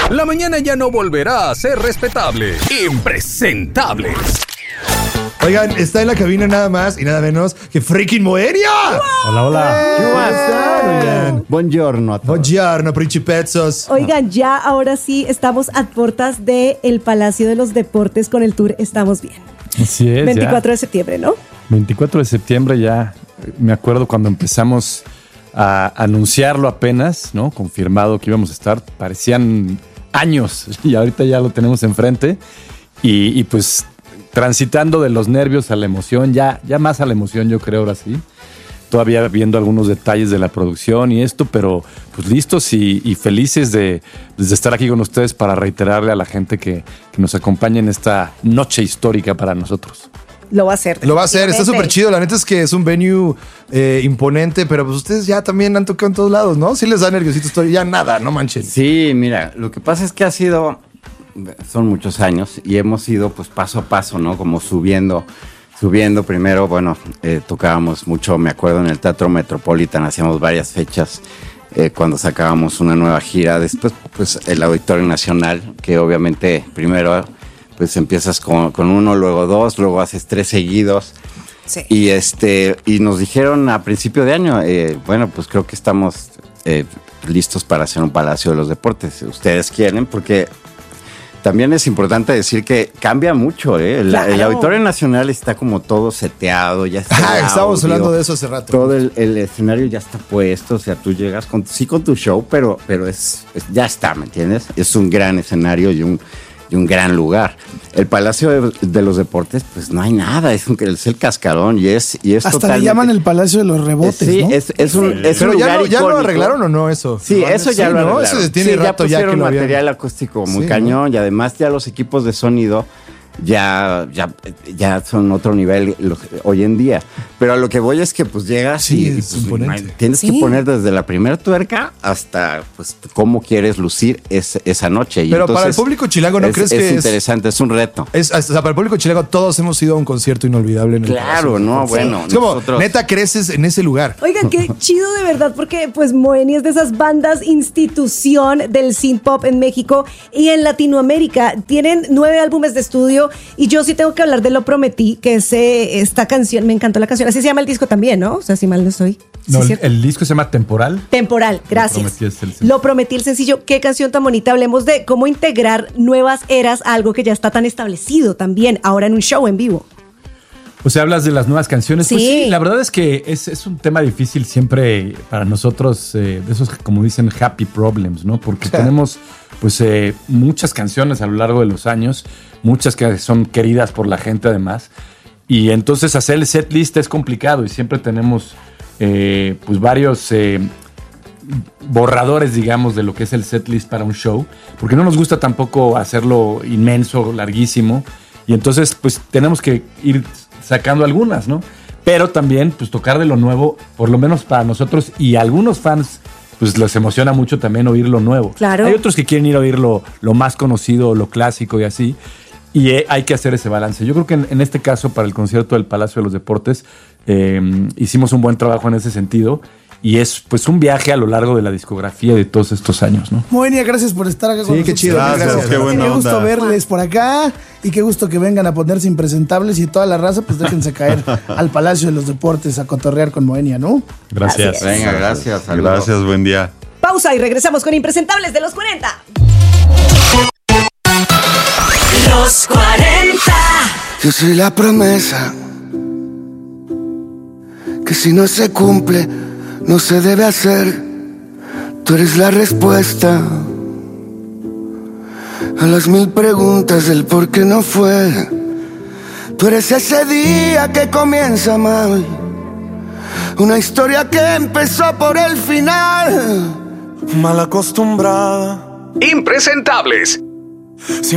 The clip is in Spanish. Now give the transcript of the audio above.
la mañana ya no volverá a ser respetable. Impresentables. Oigan, está en la cabina nada más y nada menos que freaking Moenia. Hola, hola. Oigan. Buongiorno a todos. Buongiorno, principezos. Oigan, ya ahora sí estamos a puertas del Palacio de los Deportes con el tour Estamos Bien. Así es. 24 de septiembre, ¿no? 24 de septiembre ya. Me acuerdo cuando empezamos a anunciarlo apenas, ¿no? Confirmado que íbamos a estar. Parecían años y ahorita ya lo tenemos enfrente. Y pues transitando de los nervios a la emoción, ya más a la emoción yo creo ahora sí. Todavía viendo algunos detalles de la producción y esto, pero pues listos y felices de estar aquí con ustedes para reiterarle a la gente que nos acompañe en esta noche histórica para nosotros. Lo va a hacer. Lo va a hacer, está súper chido. La neta es que es un venue imponente, pero pues ustedes ya también han tocado en todos lados, ¿no? Sí les da nerviosito esto, ya nada, no manchen. Sí, mira, lo que pasa es que son muchos años y hemos ido pues paso a paso, ¿no? Como subiendo primero, bueno, tocábamos mucho, me acuerdo, en el Teatro Metropolitan, hacíamos varias fechas cuando sacábamos una nueva gira. Después, pues, el Auditorio Nacional, que obviamente primero, pues, empiezas con uno, luego dos, luego haces 3 seguidos. Sí. Y nos dijeron a principio de año, bueno, pues creo que estamos listos para hacer un Palacio de los Deportes. Ustedes quieren, porque también es importante decir que cambia mucho, ¿eh? Claro. El Auditorio Nacional está como todo seteado, ya está. Estábamos hablando de eso hace rato. Todo el escenario ya está puesto, o sea, tú llegas con tu show, pero ya está, ¿me entiendes? Es un gran escenario y un gran lugar. El Palacio de los Deportes, pues no hay nada, es el cascarón y es hasta totalmente, le llaman el Palacio de los Rebotes, sí, ¿no? es un Pero lugar ya lo icónico. arreglaron o no eso. Sí, eso ya lo arreglaron. Eso tiene sí, rato ya que pusieron lo habían. material acústico muy Sí, cañón, y además ya los equipos de sonido ya son otro nivel hoy en día. Pero a lo que voy es que pues llegas Sí, y es pues, imponente. tienes Sí. que poner desde la primera tuerca hasta pues cómo quieres lucir esa noche. Y Pero entonces, para el público chilango, ¿no crees que es interesante, es un reto? O sea, para el público chilango todos hemos ido a un concierto inolvidable en el Claro, Palacio. no, bueno. Es como, nosotros- neta, creces en ese lugar. Oigan, qué chido de verdad, porque pues Moenia es de esas bandas institución del synth pop en México y en Latinoamérica. Tienen 9 álbumes de estudio y yo sí tengo que hablar de Lo Prometí, que es esta canción, me encantó la canción. Así se llama el disco también, ¿no? O sea, si mal no estoy. No, ¿Sí, el disco se llama Temporal. Temporal, gracias. Prometí es el sencillo. Lo Prometí, el sencillo. Qué canción tan bonita. Hablemos de cómo integrar nuevas eras a algo que ya está tan establecido también, ahora en un show en vivo. O sea, hablas de las nuevas canciones. Sí. Pues sí, la verdad es que es un tema difícil siempre para nosotros, de esos, como dicen, happy problems, ¿no? Porque tenemos, pues, muchas canciones a lo largo de los años, muchas que son queridas por la gente además. Y entonces hacer el set list es complicado y siempre tenemos, pues, varios borradores, digamos, de lo que es el set list para un show, porque no nos gusta tampoco hacerlo inmenso, larguísimo. Y entonces, pues, tenemos que ir sacando algunas, ¿no? Pero también, pues, tocar de lo nuevo, por lo menos para nosotros y a algunos fans, pues, les emociona mucho también oír lo nuevo. Claro. Hay otros que quieren ir a oír lo más conocido, lo clásico y así. Y hay que hacer ese balance. Yo creo que en este caso, para el concierto del Palacio de los Deportes, hicimos un buen trabajo en ese sentido. Y es, pues, un viaje a lo largo de la discografía de todos estos años, ¿no? Moenia, gracias por estar acá con nosotros. qué chido. Gracias, qué buena Qué gusto onda. verles por acá y qué gusto que vengan a ponerse impresentables y toda la raza, pues déjense caer al Palacio de los Deportes a cotorrear con Moenia, ¿no? Gracias. Así es. Venga, gracias. saludos. Gracias, buen día. Pausa y regresamos con Impresentables de los 40. Los 40. Yo soy la promesa que si no se cumple, no se debe hacer. Tú eres la respuesta a las 1000 preguntas del por qué no fue. Tú eres ese día que comienza mal, una historia que empezó por el final. Mal acostumbrada. Impresentables.